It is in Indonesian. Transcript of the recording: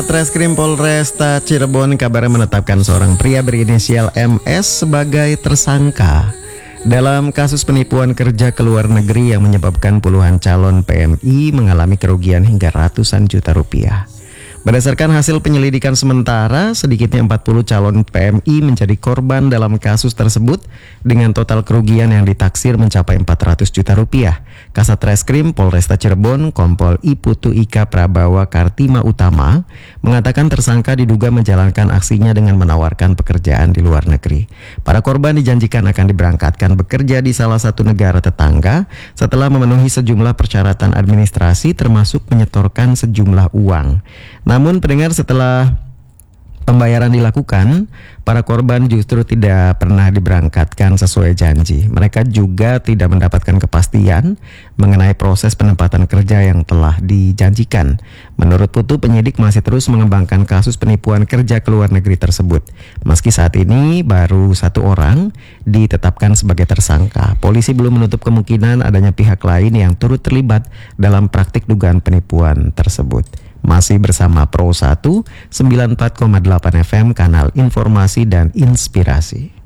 Satreskrim Polresta Cirebon kabarnya menetapkan seorang pria berinisial MS sebagai tersangka dalam kasus penipuan kerja ke luar negeri yang menyebabkan puluhan calon PMI mengalami kerugian hingga ratusan juta rupiah. Berdasarkan hasil penyelidikan sementara, sedikitnya 40 calon PMI menjadi korban dalam kasus tersebut dengan total kerugian yang ditaksir mencapai 400 juta rupiah. Kasat Reskrim Polresta Cirebon, Kompol I Putu Ika Prabawa Kartima Utama, mengatakan tersangka diduga menjalankan aksinya dengan menawarkan pekerjaan di luar negeri. Para korban dijanjikan akan diberangkatkan bekerja di salah satu negara tetangga setelah memenuhi sejumlah persyaratan administrasi termasuk menyetorkan sejumlah uang. Namun pendengar, setelah pembayaran dilakukan, para korban justru tidak pernah diberangkatkan sesuai janji. Mereka juga tidak mendapatkan kepastian mengenai proses penempatan kerja yang telah dijanjikan. Menurut Putu, penyidik masih terus mengembangkan kasus penipuan kerja ke luar negeri tersebut. Meski saat ini baru satu orang ditetapkan sebagai tersangka, polisi belum menutup kemungkinan adanya pihak lain yang turut terlibat dalam praktik dugaan penipuan tersebut. Masih bersama Pro 1 94,8 FM, kanal informasi dan inspirasi.